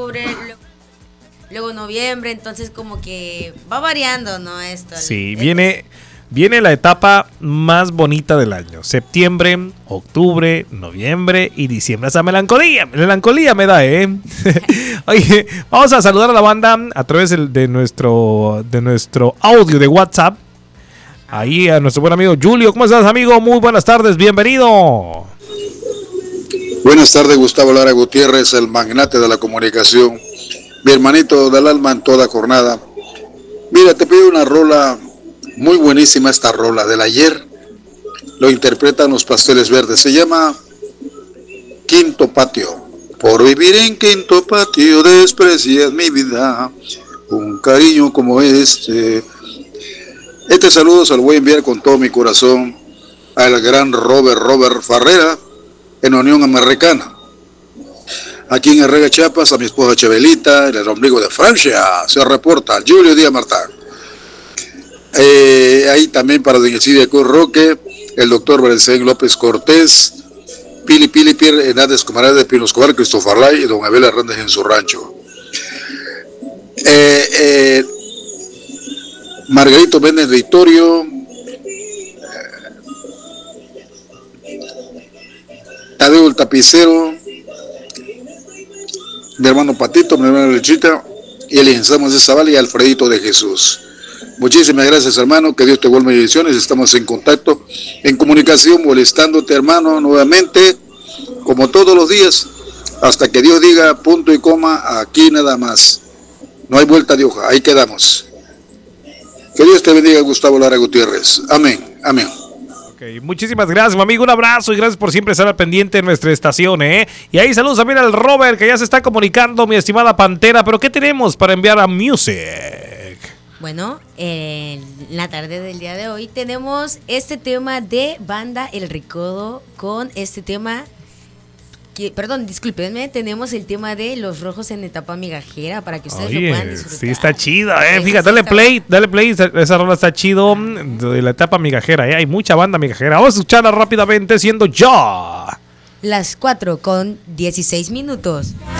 octubre, luego noviembre, entonces como que va variando, ¿no? Esto. Sí, viene la etapa más bonita del año. Septiembre, octubre, noviembre y diciembre. Esa melancolía me da, ¿eh? Oye, vamos a saludar a la banda a través de nuestro audio de WhatsApp. Ahí a nuestro buen amigo Julio. ¿Cómo estás, amigo? Muy buenas tardes, bienvenido. Buenas tardes, Gustavo Lara Gutiérrez, el magnate de la comunicación. Mi hermanito del alma en toda jornada. Mira, te pido una rola, muy buenísima esta rola del ayer. Lo interpretan los Pasteles Verdes. Se llama Quinto Patio. Por vivir en Quinto Patio desprecias mi vida. Un cariño como este. Este saludo se lo voy a enviar con todo mi corazón al gran Robert Farrera en Unión Americana. Aquí en Herrera, Chiapas, a mi esposa Chabelita, el ombligo de Francia, se reporta Julio Díaz Martán. Ahí también para doña Silvia Cruz Roque, el doctor Berensen López Cortés, Pili Pierre Hernández Camarada de Pino Escobar, Christopher Lai y don Abel Hernández en su rancho. Margarito Méndez de Itorio, Tadeo el Tapicero, mi hermano Patito, mi hermana Lechita y el licenciado de Zavala y Alfredito de Jesús. Muchísimas gracias, hermano, que Dios te vuelva bendiciones. Estamos en contacto, en comunicación, molestándote, hermano, nuevamente, como todos los días, hasta que Dios diga punto y coma, aquí nada más. No hay vuelta de hoja, ahí quedamos. Que Dios te bendiga, Gustavo Lara Gutiérrez. Amén, amén. Muchísimas gracias, mi amigo, un abrazo y gracias por siempre estar al pendiente de nuestra estación, ¿eh? Y ahí saludos también al Robert, que ya se está comunicando, mi estimada Pantera, pero ¿qué tenemos para enviar a Music? Bueno, en la tarde del día de hoy tenemos este tema de Banda El Recodo con este tema, discúlpenme, tenemos el tema de Los Rojos en etapa migajera para que ustedes lo puedan disfrutar. Sí, está chida, fíjate, dale play, esa rola está chido de la etapa migajera, hay mucha banda migajera. Vamos a escucharla rápidamente siendo ya las 4:16.